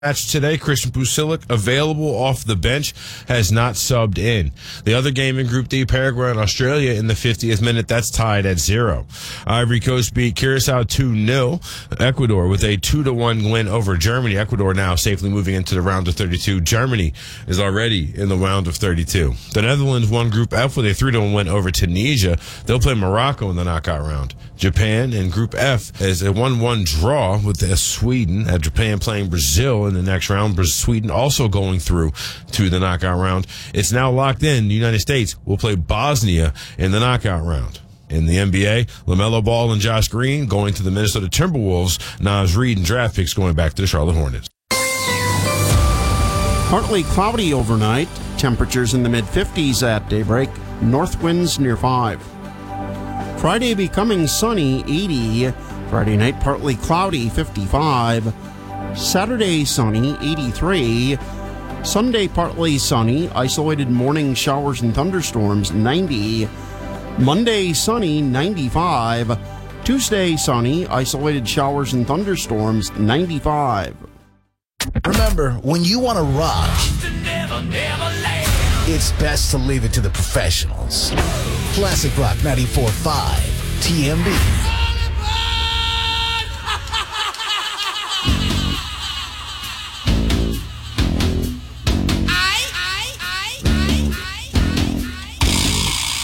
Match today, Christian Pulisic, available off the bench, has not subbed in. The other game in Group D, Paraguay and Australia in the 50th minute, that's tied at 0. Ivory Coast beat Curacao 2-0. Ecuador with a 2-1 win over Germany. Ecuador now safely moving into the round of 32. Germany is already in the round of 32. The Netherlands won Group F with a 3-1 win over Tunisia. They'll play Morocco in the knockout round. Japan in Group F is a 1-1 draw with Sweden. Japan playing Brazil in the next round. Sweden also going through to the knockout round. It's now locked in. The United States will play Bosnia in the knockout round. In the NBA, LaMelo Ball and Josh Green going to the Minnesota Timberwolves. Naz Reid and draft picks going back to the Charlotte Hornets. Partly cloudy overnight. Temperatures in the mid-50s at daybreak. North winds near 5. Friday becoming sunny, 80. Friday night partly cloudy, 55. Saturday sunny, 83. Sunday partly sunny, isolated morning showers and thunderstorms, 90. Monday sunny, 95. Tuesday sunny, isolated showers and thunderstorms, 95. Remember, when you want to rock, it's best to leave it to the professionals. Classic Rock 94.5, TMB.